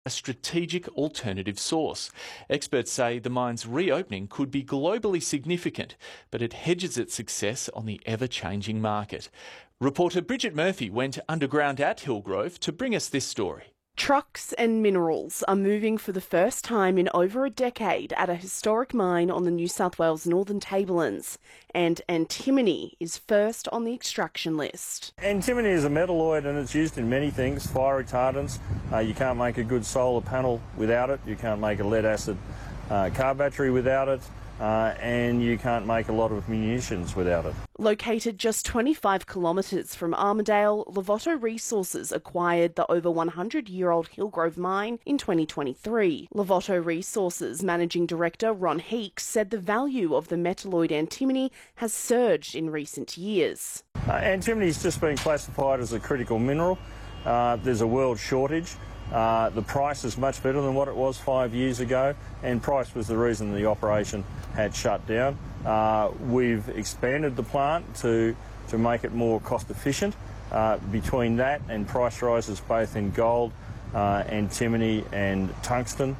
a strategic alternative source. Experts say the mine's reopening could be globally significant, but it hedges its success on the ever-changing market. Reporter Bridget Murphy went underground at Hillgrove to bring us this story. Trucks and minerals are moving for the first time in over a decade at a historic mine on the New South Wales Northern Tablelands, and antimony is first on the extraction list. Antimony is a metalloid and it's used in many things, fire retardants. You can't make a good solar panel without it, you can't make a lead acid car battery without it, and you can't make a lot of munitions without it. Located just 25 kilometres from Armidale, Larvotto Resources acquired the over 100-year-old Hillgrove mine in 2023. Larvotto Resources Managing Director Ron Heeks said the value of the metalloid antimony has surged in recent years. Antimony has just been classified as a critical mineral. There's a world shortage. The price is much better than what it was 5 years ago, and price was the reason the operation had shut down. We've expanded the plant to make it more cost efficient. Between that and price rises both in gold, antimony and tungsten,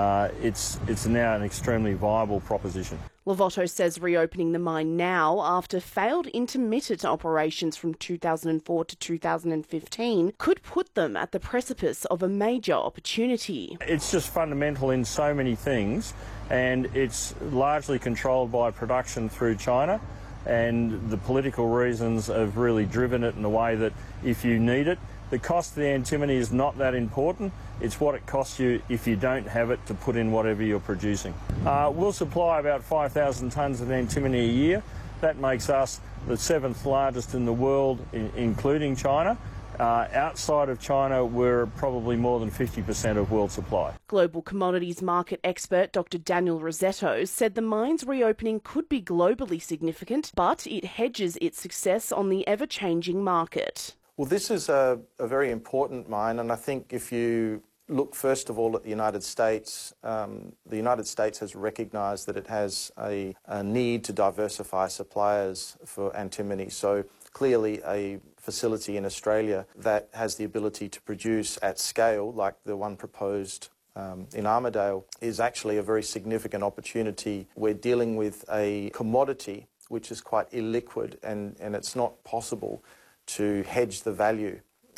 it's now an extremely viable proposition. Larvotto says reopening the mine now after failed intermittent operations from 2004 to 2015 could put them at the precipice of a major opportunity. It's just fundamental in so many things, and it's largely controlled by production through China, and the political reasons have really driven it in a way that if you need it, the cost of the antimony is not that important. It's what it costs you if you don't have it to put in whatever you're producing. We'll supply about 5,000 tonnes of antimony a year. That makes us the 7th largest in the world, including China. Outside of China, we're probably more than 50% of world supply. Global commodities market expert Dr. Daniel Rossetto said the mine's reopening could be globally significant, but it hedges its success on the ever-changing market. Well, this is a very important mine, and I think if you look first of all at the United States, the United States has recognised that it has a need to diversify suppliers for antimony. So clearly a facility in Australia that has the ability to produce at scale, like the one proposed in Armidale, is actually a very significant opportunity. We're dealing with a commodity which is quite illiquid, and it's not possible to hedge the value,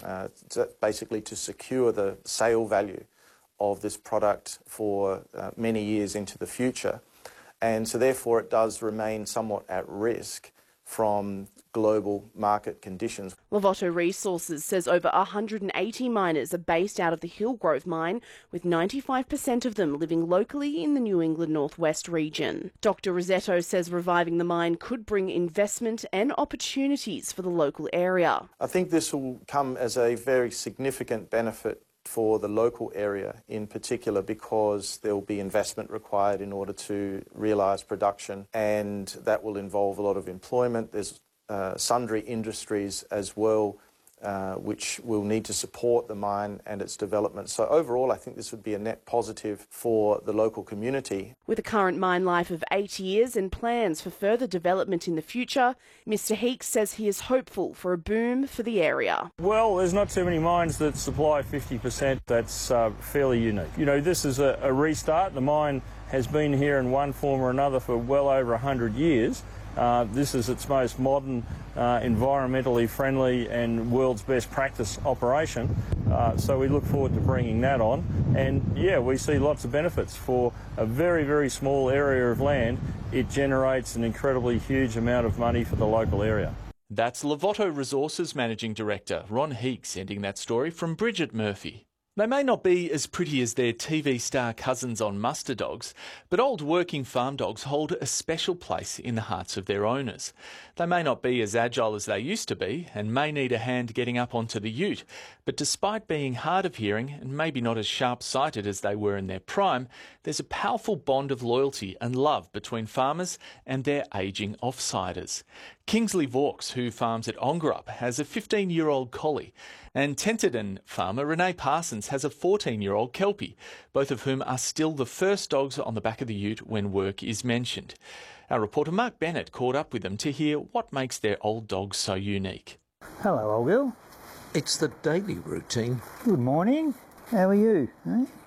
basically to secure the sale value of this product for many years into the future. And so therefore it does remain somewhat at risk from global market conditions. Larvotto Resources says over 180 miners are based out of the Hillgrove mine, with 95% of them living locally in the New England Northwest region. Dr. Rossetto says reviving the mine could bring investment and opportunities for the local area. I think this will come as a very significant benefit for the local area in particular, because there will be investment required in order to realise production, and that will involve a lot of employment. There's sundry industries as well which will need to support the mine and its development. So overall, I think this would be a net positive for the local community. With a current mine life of 8 years and plans for further development in the future, Mr. Heeks says he is hopeful for a boom for the area. Well, there's not too many mines that supply 50%. That's fairly unique. You know, this is a restart. The mine has been here in one form or another for well over 100 years. This is its most modern, environmentally friendly and world's best practice operation. So we look forward to bringing that on. And yeah, we see lots of benefits. For a very, very small area of land, it generates an incredibly huge amount of money for the local area. That's Larvotto Resources Managing Director Ron Heeks ending that story from Bridget Murphy. They may not be as pretty as their TV star cousins on muster dogs, but old working farm dogs hold a special place in the hearts of their owners. They may not be as agile as they used to be and may need a hand getting up onto the ute, but despite being hard of hearing and maybe not as sharp-sighted as they were in their prime, there's a powerful bond of loyalty and love between farmers and their ageing offsiders. Kingsley Vaux, who farms at Ongerup, has a 15-year-old collie, and Tenterden farmer Renee Parsons has a 14-year-old Kelpie, both of whom are still the first dogs on the back of the ute when work is mentioned. Our reporter Mark Bennett caught up with them to hear what makes their old dogs so unique. Hello, old girl. It's the daily routine. Good morning. How are you? Eh?